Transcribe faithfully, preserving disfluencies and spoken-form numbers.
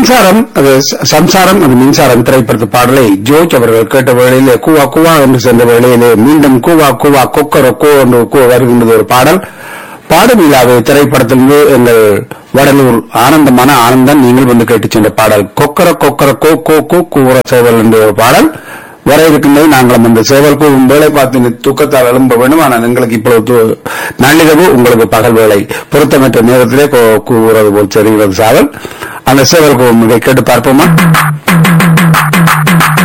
மின்சாரம் அது சம்சாரம் அது மின்சாரம் திரைப்படத்து பாடலை ஜோர்ஜ் அவர்கள் கேட்ட வேளையிலே கூவா கூவா என்று சென்ற வேளையிலே மீண்டும் கூவா கூவா கொக்கர கோ என்று வருகின்றது ஒரு பாடல். பாடவிழாவை திரைப்படத்திலிருந்து எங்கள் வடலூர் ஆனந்தமான ஆனந்தன் நீங்கள் வந்து கேட்டு சென்ற பாடல் கொக்கர கொக்கர கோ கோ கோ கூற சேவல் என்ற ஒரு பாடல் வர இருக்கின்றது. நாங்களும் அந்த சேவல் கூறும் வேலை பார்த்து தூக்கத்தால் எழும்ப வேண்டும். ஆனால் எங்களுக்கு இப்பொழுது நள்ளிரவு, உங்களுக்கு பகல் வேலை பொருத்தமற்ற நேரத்திலே கூறுவது போல் தெரிகிறது சாவல். அந்த சேவல் கூறும் கேட்டு பார்ப்போமா?